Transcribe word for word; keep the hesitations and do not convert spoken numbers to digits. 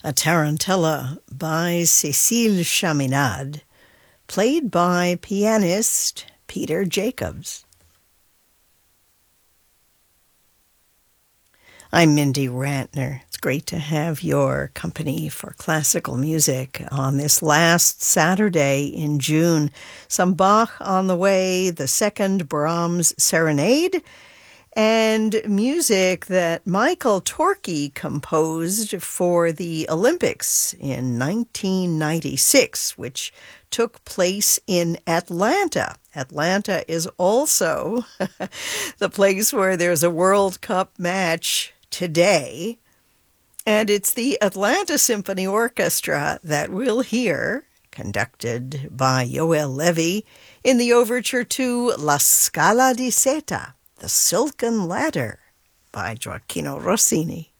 a tarantella by Cécile Chaminade, played by pianist Peter Jacobs. I'm Mindy Rantner. It's great to have your company for classical music on this last Saturday in June. Some Bach on the way, the second Brahms Serenade, and music that Michael Torke composed for the Olympics in nineteen ninety-six, which took place in Atlanta. Atlanta is also the place where there's a World Cup match today, and it's the Atlanta Symphony Orchestra that we'll hear, conducted by Yoel Levy, in the overture to La Scala di Seta, The Silken Ladder, by Gioacchino Rossini.